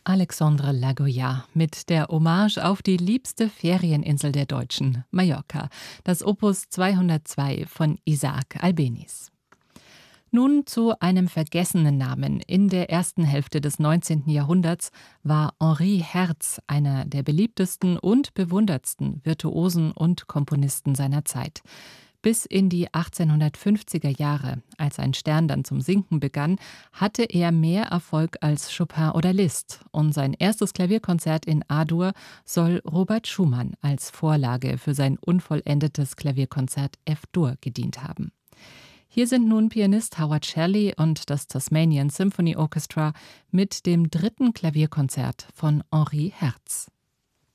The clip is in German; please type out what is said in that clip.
Alexandre Lagoya mit der Hommage auf die liebste Ferieninsel der Deutschen, Mallorca, das Opus 202 von Isaac Albéniz. Nun zu einem vergessenen Namen. In der ersten Hälfte des 19. Jahrhunderts war Henri Herz einer der beliebtesten und bewundertsten Virtuosen und Komponisten seiner Zeit. Bis in die 1850er Jahre, als ein Stern dann zum Sinken begann, hatte er mehr Erfolg als Chopin oder Liszt. Und sein erstes Klavierkonzert in A-Dur soll Robert Schumann als Vorlage für sein unvollendetes Klavierkonzert F-Dur gedient haben. Hier sind nun Pianist Howard Shelley und das Tasmanian Symphony Orchestra mit dem dritten Klavierkonzert von Henri Herz.